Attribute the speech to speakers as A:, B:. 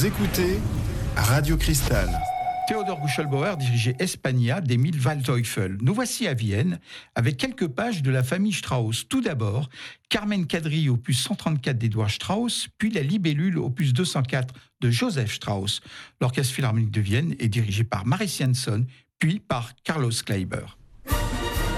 A: Vous écoutez Radio Cristal.
B: Theodor Guschelbauer dirigeait Espagna d'Emil Waldteufel. Nous voici à Vienne avec quelques pages de la famille Strauss. Tout d'abord, Carmen Quadrille, opus 134 d'Edouard Strauss, puis la Libellule, opus 204 de Joseph Strauss. L'Orchestre Philharmonique de Vienne est dirigé par Maris Janson, puis par Carlos Kleiber.